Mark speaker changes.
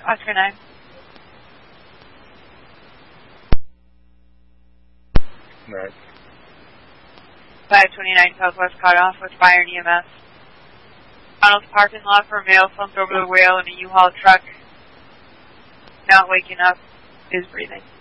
Speaker 1: Oscar 9.
Speaker 2: Right.
Speaker 1: 529 Southwest cut off with fire and EMS. Tunnels parking lot for a male slumped over the rail in a U-Haul truck. Not waking up. Is breathing.